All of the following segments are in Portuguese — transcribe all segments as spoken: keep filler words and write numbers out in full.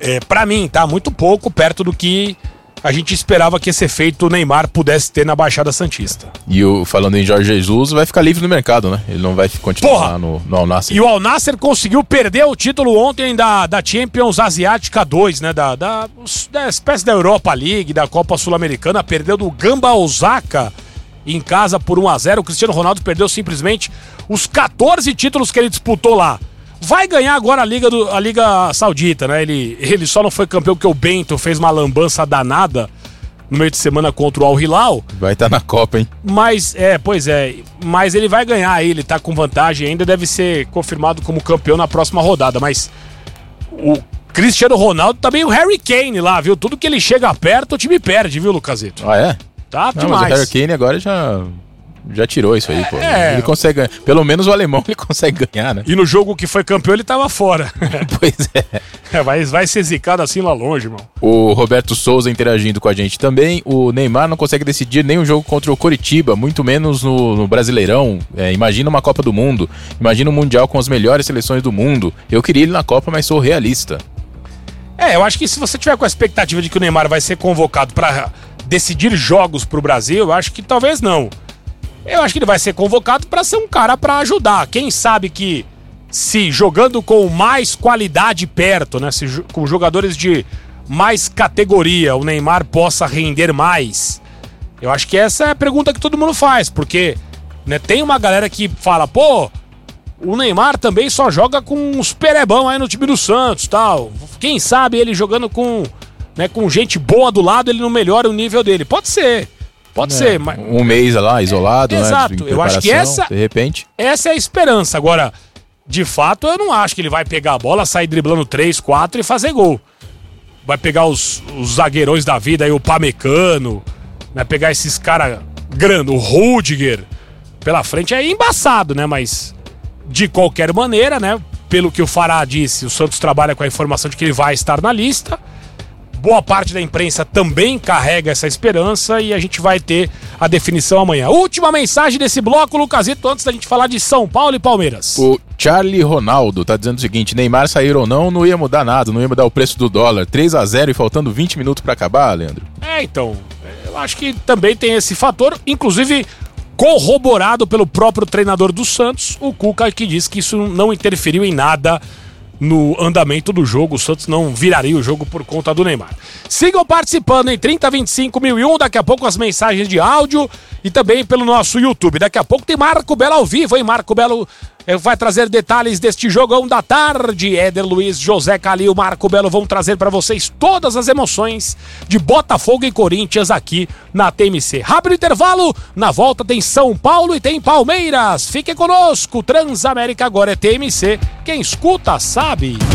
é, pra mim, tá muito pouco perto do que a gente esperava que esse efeito o Neymar pudesse ter na Baixada Santista. E o, falando em Jorge Jesus, vai ficar livre no mercado, né? Ele não vai continuar Porra! lá no, no Al Nassr. E o Al Nassr conseguiu perder o título ontem da, da Champions Asiática dois, né? Da, da, da espécie da Europa League, da Copa Sul-Americana. Perdeu do Gamba Osaka em casa por um a zero. O Cristiano Ronaldo perdeu simplesmente os catorze títulos que ele disputou lá. Vai ganhar agora a Liga, do, a Liga Saudita, né? Ele, ele só não foi campeão porque o Bento fez uma lambança danada no meio de semana contra o Al Hilal. Vai estar tá na Copa, hein? Mas, é, pois é. Mas ele vai ganhar aí, ele tá com vantagem ainda, deve ser confirmado como campeão na próxima rodada. Mas o Cristiano Ronaldo também, o Harry Kane lá, viu? Tudo que ele chega perto, o time perde, viu, Lucasito? Ah, é? Tá não, demais. Mas o Harry Kane agora já... Já tirou isso aí, pô. É. Ele consegue ganhar. Pelo menos o alemão ele consegue ganhar, né? E no jogo que foi campeão ele tava fora. Pois é. é vai, vai ser zicado assim lá longe, irmão. O Roberto Souza interagindo com a gente também. O Neymar não consegue decidir nenhum jogo contra o Coritiba, muito menos no, no Brasileirão. É, imagina uma Copa do Mundo. Imagina um Mundial com as melhores seleções do mundo. Eu queria ele na Copa, mas sou realista. É, eu acho que se você tiver com a expectativa de que o Neymar vai ser convocado pra decidir jogos pro Brasil, eu acho que talvez não. Eu acho que ele vai ser convocado para ser um cara para ajudar. Quem sabe que se jogando com mais qualidade perto, né, se, com jogadores de mais categoria, o Neymar possa render mais. Eu acho que essa é a pergunta que todo mundo faz, porque, né, tem uma galera que fala, pô, o Neymar também só joga com uns perebão aí no time do Santos, tal. Quem sabe ele jogando com, né, com gente boa do lado, ele não melhora o nível dele. Pode ser. Pode é, ser, mas... Um mês lá, isolado, é, né? Exato, eu acho que essa... De repente... Essa é a esperança. Agora, de fato, eu não acho que ele vai pegar a bola, sair driblando três, quatro e fazer gol. Vai pegar os, os zagueirões da vida aí, o Pamecano, vai pegar esses caras grandes, o Rudiger, pela frente é embaçado, né? Mas, de qualquer maneira, né? Pelo que o Fará disse, o Santos trabalha com a informação de que ele vai estar na lista. Boa parte da imprensa também carrega essa esperança e a gente vai ter a definição amanhã. Última mensagem desse bloco, Lucasito, antes da gente falar de São Paulo e Palmeiras. O Charlie Ronaldo tá dizendo o seguinte: Neymar sair ou não, não ia mudar nada, não ia mudar o preço do dólar. três a zero e faltando vinte minutos pra acabar, Leandro. É, então, eu acho que também tem esse fator, inclusive corroborado pelo próprio treinador do Santos, o Cuca, que diz que isso não interferiu em nada no andamento do jogo. O Santos não viraria o jogo por conta do Neymar. Sigam participando em trinta, vinte e cinco, mil e um, daqui a pouco as mensagens de áudio e também pelo nosso YouTube. Daqui a pouco tem Marco Belo ao vivo, hein? Marco Belo eh, vai trazer detalhes deste jogão da tarde. Éder Luiz, José Calil, Marco Belo vão trazer para vocês todas as emoções de Botafogo e Corinthians aqui na T M C. Rápido intervalo, na volta tem São Paulo e tem Palmeiras. Fique conosco, Transamérica agora é T M C. Quem escuta sabe.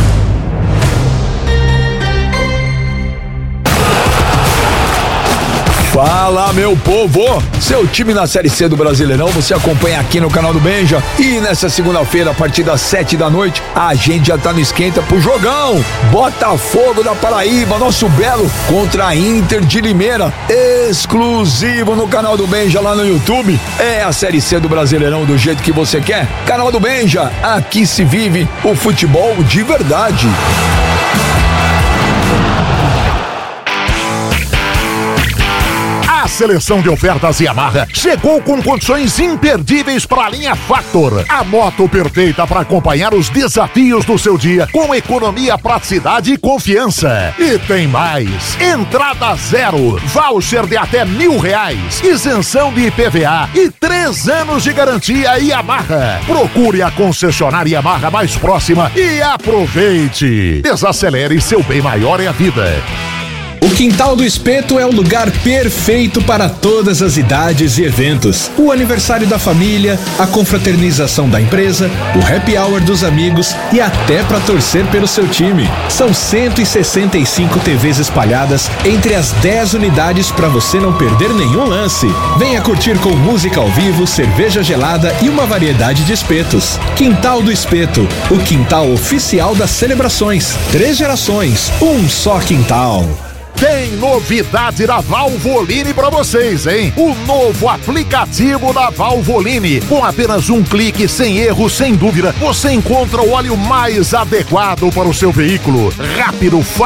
Fala, meu povo! Seu time na Série C do Brasileirão você acompanha aqui no canal do Benja. E nessa segunda-feira, a partir das sete da noite, a gente já tá no esquenta pro jogão. Botafogo da Paraíba, nosso Belo contra a Inter de Limeira. Exclusivo no canal do Benja lá no YouTube. É a Série C do Brasileirão do jeito que você quer. Canal do Benja, aqui se vive o futebol de verdade. A seleção de ofertas Yamaha chegou com condições imperdíveis para a linha Factor. A moto perfeita para acompanhar os desafios do seu dia com economia, praticidade e confiança. E tem mais. Entrada zero, voucher de até mil reais, isenção de I P V A e três anos de garantia Yamaha. Procure a concessionária Yamaha mais próxima e aproveite. Desacelere, seu bem maior é a vida. O Quintal do Espeto é o lugar perfeito para todas as idades e eventos. O aniversário da família, a confraternização da empresa, o happy hour dos amigos e até para torcer pelo seu time. São cento e sessenta e cinco T Vs espalhadas entre as dez unidades para você não perder nenhum lance. Venha curtir com música ao vivo, cerveja gelada e uma variedade de espetos. Quintal do Espeto, o quintal oficial das celebrações. Três gerações, um só quintal. Tem novidade da Valvoline pra vocês, hein? O novo aplicativo da Valvoline. Com apenas um clique, sem erro, sem dúvida, você encontra o óleo mais adequado para o seu veículo. Rápido, fácil.